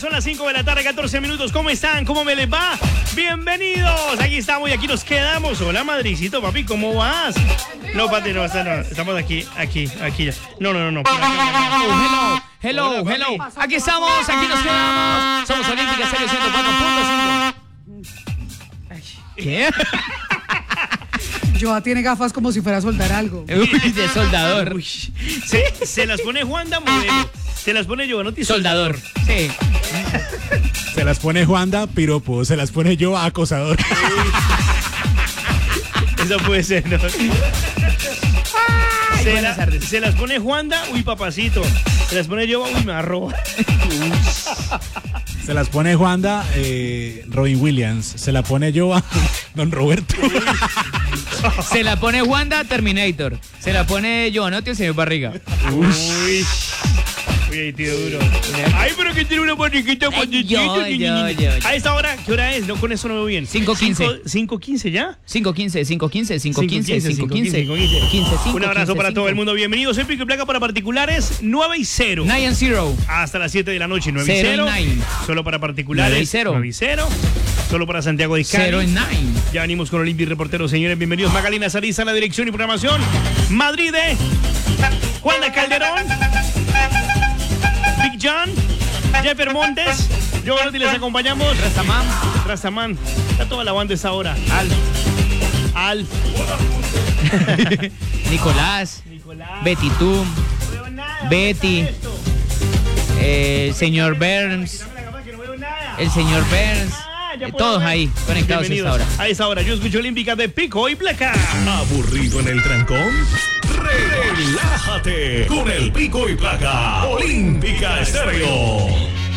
son las 5 de la tarde, 14 minutos. ¿Cómo están? ¿Cómo me les va? Bienvenidos. Aquí estamos y aquí nos quedamos. Hola, Madricito, papi, ¿cómo vas? No, papi, no, estamos aquí. No. Hello. Aquí estamos, aquí nos quedamos. Somos Olímpica Stereo 104.5. ¿Qué? Joa tiene gafas como si fuera a soldar algo. Uy, de soldador. Uy, ¿sí? Se las pone Juanda, modelo. Se las pone yo, ¿no? Soldador. Sí. Se las pone Juanda, piropo. Se las pone yo, acosador. Eso puede ser, ¿no? Buenas tardes. Se las pone Juanda, uy, papacito. Se las pone yo, uy, me arroba. Se las pone Juanda, Robin Williams. Se la pone yo a Don Roberto. Se la pone Wanda, Terminator. Se la pone Giovanotti, el señor Barriga. Uy, tío duro. Ay, pero que tiene una barriguita. Yo. A esta hora, ¿qué hora es? No, con eso no veo bien. 5:15. 5:15 ya. 5:15. Un abrazo para todo el mundo. Bienvenidos. Soy Pico y Placa para particulares 9 y 0. 9 and 0. Hasta las 7 de la noche. 9 y 0 0. y 9. Solo para particulares. 9 y 0. 9 y 0. Solo para Santiago de Cali. 0 and 9. Ya venimos con Olimpia y reporteros, señores. Bienvenidos. Magalina Sariza a la dirección y programación. Madrid de Juanda Calderón, Big John, Jeffer Montes. Yo y les acompañamos. Rastaman. Está toda la banda a esa hora. Al. Nicolás. Betty Tum. Betty. Señor Burns. El señor Burns. Todos ahí, conectados a esa hora. A esa hora, yo escucho Olímpica de Pico y Placa. ¿Aburrido en el trancón? Relájate con el Pico y Placa. Olímpica Estéreo.